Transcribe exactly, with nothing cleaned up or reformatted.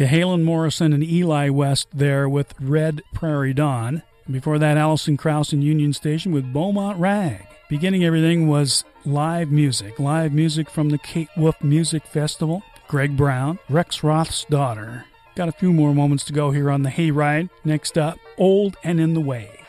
to Halen Morrison and Eli West there with Red Prairie Dawn. And before that, Alison Krauss and Union Station with Beaumont Rag. Beginning everything was live music. Live music from the Kate Wolf Music Festival. Greg Brown, Rex Roth's daughter. Got a few more moments to go here on the Hayride. Next up, Old and in the Way.